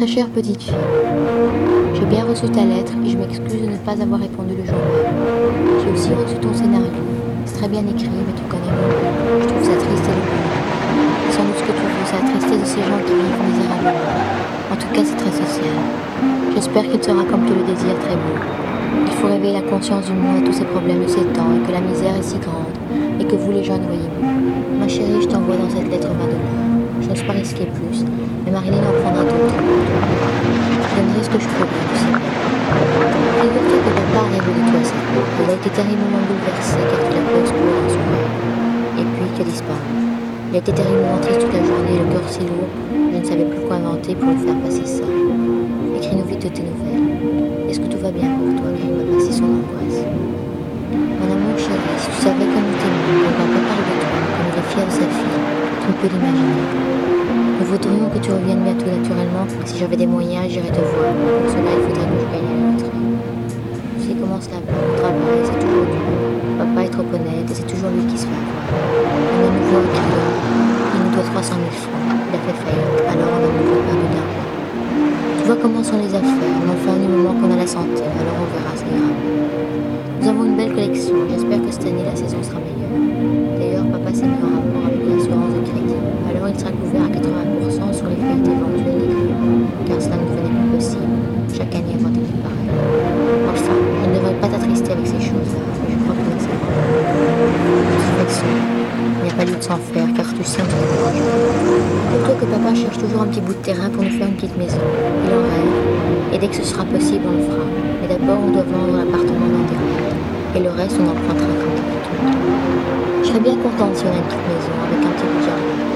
Très chère petite fille, j'ai bien reçu ta lettre et je m'excuse de ne pas avoir répondu le jour même. J'ai aussi reçu ton scénario. C'est très bien écrit, mais tu connais mon goût. Je trouve ça triste et lourd. C'est sans doute ce que tu veux, c'est la tristesse de ces gens qui vivent misérablement. En tout cas, c'est très social. J'espère qu'il sera comme tu le désires très beau. Il faut réveiller la conscience du monde à tous ces problèmes de ces temps et que la misère est si grande et que vous les jeunes voyez mieux. Ma chérie, je t'envoie dans cette lettre 20 dollars. Je n'ose pas risquer plus, mais Marilyn en prendra d'autres pour toi. Je donnerai ce que je pourrai, tu sais bien. Figure-toi que papa a rêvé de toi cette nuit. Il a été terriblement bouleversé car tu l'as fait exploser dans son rêve. Et puis tu as disparu. Il a été terriblement triste toute la journée, le cœur si lourd, je ne savais plus quoi inventer pour lui faire passer ça. Écris-nous vite de tes nouvelles. Est-ce que tout va bien pour toi? Il m'a passé son angoisse. Mon amour chéri, si tu savais comme il t'aime, comme papa parle de toi, comme il est fier de sa fille, tu ne peux l'imaginer. Nous voudrions que tu reviennes bientôt naturellement. Si j'avais des moyens, j'irais te voir. Pour cela, il faudrait que je gagne à la loterie. Tu sais comment cela va, au travail, c'est toujours dur. Papa est trop honnête et c'est toujours lui qui se fait avoir. On a nouveau un client. Il nous doit 300 000 francs. Il a fait faillite, alors on a nouveau perdu d'argent. Tu vois comment sont les affaires. On en fait un du moment qu'on a la santé, alors on verra, ça ira. Nous avons une belle collection. J'espère que cette année, la saison sera meilleure. D'ailleurs, papa s'est mis en rapport avec l'assurance de crédit. Alors il sera couvert à 80% sur les faillites éventuelles des clients, car cela ne devenait plus possible. Chaque année, avoir des trucs pareils. Enfin, je ne devrais pas t'attrister avec ces choses-là, mais je crois que c'est vrai. De toute façon, il n'y a pas lieu de s'en faire, car tu sais, on se décourage. Dis-toi que papa cherche toujours un petit bout de terrain pour nous faire une petite maison. Il en rêve, et dès que ce sera possible, on le fera. Mais d'abord, on doit vendre l'appartement dans des rêves, et le reste, on empruntera quand il faut tout le temps. Je serais bien contente si on a une petite maison avec un petit budget.